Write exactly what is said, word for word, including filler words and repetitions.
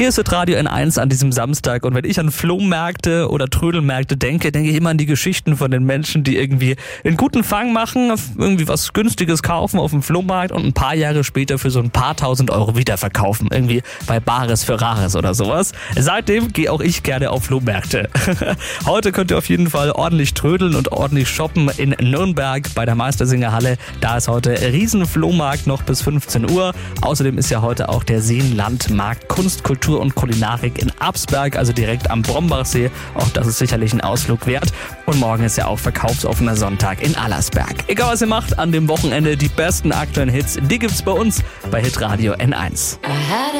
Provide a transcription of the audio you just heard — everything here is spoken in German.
Hier ist Radio N eins an diesem Samstag und wenn ich an Flohmärkte oder Trödelmärkte denke, denke ich immer an die Geschichten von den Menschen, die irgendwie einen guten Fang machen, irgendwie was Günstiges kaufen auf dem Flohmarkt und ein paar Jahre später für so ein paar tausend Euro wiederverkaufen. Irgendwie bei Bares für Rares oder sowas. Seitdem gehe auch ich gerne auf Flohmärkte. Heute könnt ihr auf jeden Fall ordentlich trödeln und ordentlich shoppen in Nürnberg bei der Meistersingerhalle. Da ist heute Riesenflohmarkt noch bis fünfzehn Uhr. Außerdem ist ja heute auch der Seenlandmarkt Kunst, Kultur und Kulinarik in Absberg, also direkt am Brombachsee. Auch das ist sicherlich ein Ausflug wert. Und morgen ist ja auch verkaufsoffener Sonntag in Allersberg. Egal was ihr macht, an dem Wochenende die besten aktuellen Hits, die gibt's bei uns bei Hitradio N eins.